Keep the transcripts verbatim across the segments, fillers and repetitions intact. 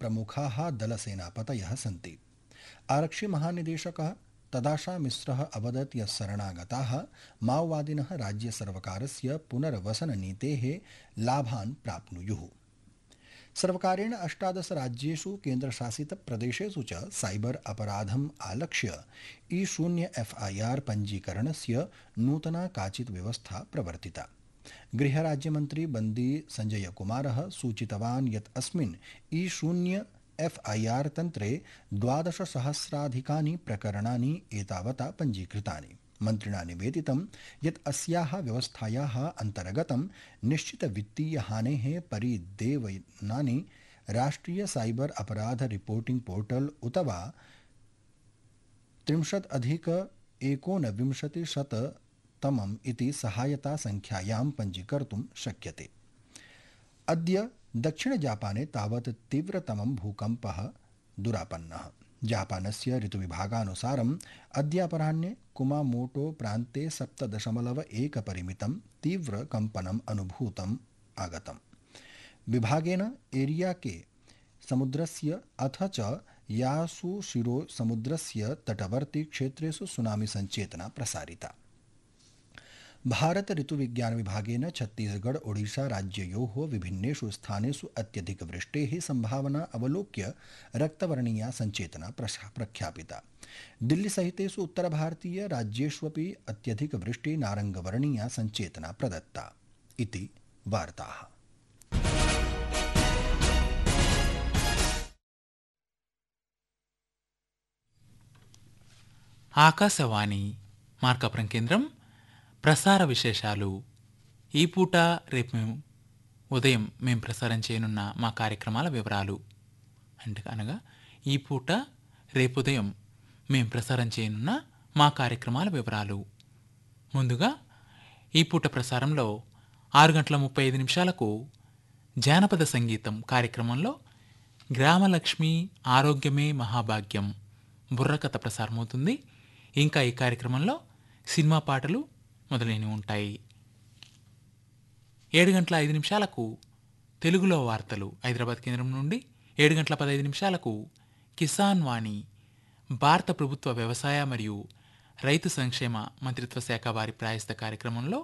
प्रमुखाः दलसेनापतयः सन्ति। आरक्षिमहानिदेशकः तदाशा मिश्रः अवदत् यत् शरणागताः माओवादिनः राज्यसर्वकारस्य पुनर्वसननीतेः लाभान् प्राप्नुयुः। सर्वकारेण अष्टादश राज्येषु केन्द्रशासितप्रदेशेषु च साइबर अपराधम् आलक्ष्य ई शून्य एफआईआर पञ्जीकरणस्य नूतना काचित् व्यवस्था प्रवर्तिता। गृहराज्यमन्त्री बन्दी संजय कुमारः सूचितवान् यत् अस्मिन् ई शून्य एफआईआर तन्त्रे द्वादशसहस्राधिकानि प्रकरणानि एतावता पञ्जीकृतानि। मन्त्रिणा निवेदितं यत् अस्याः व्यवस्थायाः अन्तर्गतं निश्चितवित्तीयहानेः परिदेवनानि राष्ट्रिय साइबर अपराध रिपोर्टिंग पोर्टल उत वा त्रिंशत् अधिक एकोनविंशतिशततमम् इति सहायता संख्यायां पञ्जीकर्तुं शक्यते। अद्य दक्षिणजापाने तावत् तीव्रतमं भूकम्पः दुरापन्नः। जापानस्य ऋतुविभागानुसारम् अद्यापराह्ने कुमामोटो प्रान्ते सप्त दशमलव एक परिमितं तीव्रकम्पनम् अनुभूतम् आगतम्। विभागेन एरिया के समुद्रस्य अथ च यासुशिरो समुद्रस्य तटवर्ती क्षेत्रेषु सुनामी संचेतना प्रसारिता। भारत ऋतुविज्ञान विभागेन छत्तीसगढ़ ओडिशा राज्ययोः विभिन्नेषु स्थानेषु अत्यधिकवृष्टेः संभावना अवलोक्य रक्तवर्णीया संचेतना प्रख्यापिता। दिल्ली सहितेषु उत्तरभारतीय राज्येष्वपि अत्यधिकवृष्टि नारङ्गवर्णीया संचेतना प्रदत्ता इति वार्ताः। ఆకాశవాణి మార్కాపురం కేంద్రం ప్రసార విశేషాలు. ఈ పూట రేపు మేము ఉదయం మేము ప్రసారం చేయనున్న మా కార్యక్రమాల వివరాలు అంటే అనగా ఈ పూట రేపు ఉదయం మేము ప్రసారం చేయనున్న మా కార్యక్రమాల వివరాలు. ముందుగా ఈ పూట ప్రసారంలో ఆరు గంటల ముప్పై ఐదు నిమిషాలకు జానపద సంగీతం కార్యక్రమంలో గ్రామలక్ష్మి ఆరోగ్యమే మహాభాగ్యం బుర్రకథ ప్రసారమవుతుంది. ఇంకా ఈ కార్యక్రమంలో సినిమా పాటలు మొదలైనవి ఉంటాయి. ఏడు గంటల ఐదు నిమిషాలకు తెలుగులో వార్తలు హైదరాబాద్ కేంద్రం నుండి, ఏడు గంటల పదహైదు నిమిషాలకు కిసాన్ వాణి భారత ప్రభుత్వ వ్యవసాయ మరియు రైతు సంక్షేమ మంత్రిత్వ శాఖ వారి ప్రాయస్త కార్యక్రమంలో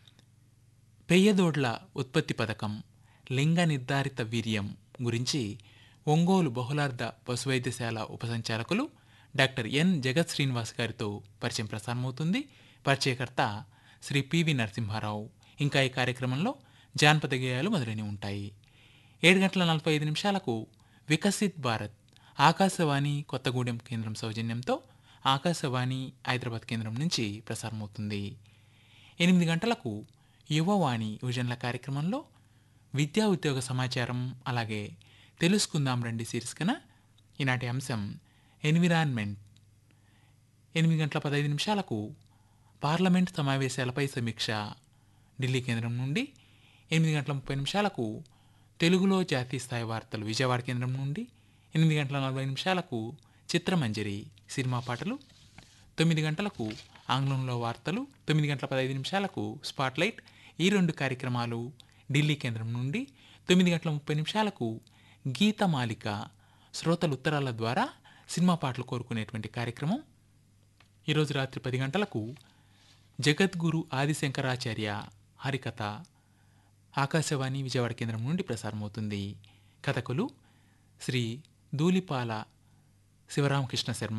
పెయ్యదోడ్ల ఉత్పత్తి పథకం లింగ నిర్ధారిత వీర్యం గురించి ఒంగోలు బహుళార్థ పశువైద్యశాల ఉపసంచాలకులు డాక్టర్ ఎన్ జగత్ శ్రీనివాస్ గారితో పరిచయం ప్రసారమవుతుంది. పరిచయకర్త శ్రీ పివి నరసింహారావు. ఇంకా ఈ కార్యక్రమంలో జానపద గేయాలు మొదలైనవి ఉంటాయి. ఏడు గంటల నలభై ఐదు నిమిషాలకు వికసిత్ భారత్ ఆకాశవాణి కొత్తగూడెం కేంద్రం సౌజన్యంతో ఆకాశవాణి హైదరాబాద్ కేంద్రం నుంచి ప్రసారమవుతుంది. ఎనిమిది గంటలకు యువవాణి యువజనుల కార్యక్రమంలో విద్యా ఉద్యోగ సమాచారం అలాగే తెలుసుకుందాం రండి శీర్షికన ఈనాటి అంశం ఎన్విరాన్మెంట్. ఎనిమిది గంటల పదహైదు నిమిషాలకు పార్లమెంట్ సమావేశాలపై సమీక్ష ఢిల్లీ కేంద్రం నుండి, ఎనిమిది గంటల ముప్పై నిమిషాలకు తెలుగులో జాతీయ స్థాయి వార్తలు విజయవాడ కేంద్రం నుండి, ఎనిమిది గంటల నలభై నిమిషాలకు చిత్రమంజరి సినిమా పాటలు, తొమ్మిది గంటలకు ఆంగ్లంలో వార్తలు, తొమ్మిది గంటల పదహైదు నిమిషాలకు స్పాట్లైట్ ఈ రెండు కార్యక్రమాలు ఢిల్లీ కేంద్రం నుండి, తొమ్మిది గంటల ముప్పై నిమిషాలకు గీతమాలిక శ్రోతలు ఉత్తరాల ద్వారా సినిమా పాటలు కోరుకునేటువంటి కార్యక్రమం. ఈరోజు రాత్రి పది గంటలకు జగద్గురు ఆదిశంకరాచార్య హరికథ ఆకాశవాణి విజయవాడ కేంద్రం నుండి ప్రసారమవుతుంది. కథకులు శ్రీ ధూళిపాల శివరామకృష్ణ శర్మ.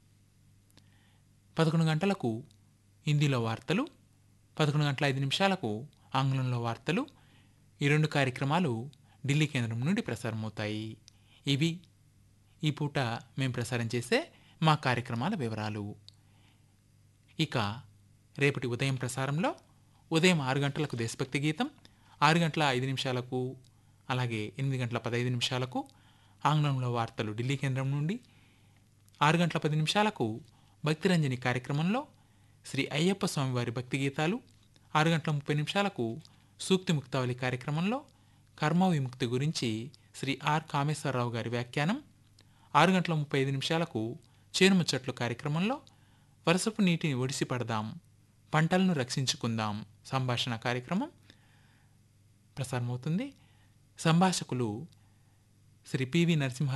పదకొండు గంటలకు హిందీలో వార్తలు, పదకొండు గంటల ఐదు నిమిషాలకు ఆంగ్లంలో వార్తలు. ఈ రెండు కార్యక్రమాలు ఢిల్లీ కేంద్రం నుండి ప్రసారమవుతాయి. ఇవి ఈ పూట మేము ప్రసారం చేసే మా కార్యక్రమాల వివరాలు. ఇక రేపటి ఉదయం ప్రసారంలో ఉదయం ఆరు గంటలకు దేశభక్తి గీతం, ఆరు గంటల ఐదు నిమిషాలకు అలాగే ఎనిమిది గంటల పదహైదు నిమిషాలకు ఆంగ్లంలో వార్తలు ఢిల్లీ కేంద్రం నుండి, ఆరు గంటల పది నిమిషాలకు భక్తిరంజని కార్యక్రమంలో శ్రీ అయ్యప్ప స్వామివారి భక్తి గీతాలు, ఆరు గంటల ముప్పై నిమిషాలకు సూక్తి ముక్తావళి కార్యక్రమంలో కర్మ విముక్తి గురించి శ్రీ ఆర్ కామేశ్వరరావు గారి వ్యాఖ్యానం, ఆరు గంటల ముప్పై ఐదు నిమిషాలకు చేనుముచ్చట్లు కార్యక్రమంలో వర్షపు నీటిని ఒడిసి పడదాం పంటలను రక్షించుకుందాం సంభాషణ కార్యక్రమం ప్రసారమవుతుంది. సంభాషకులు శ్రీ పివి నరసింహ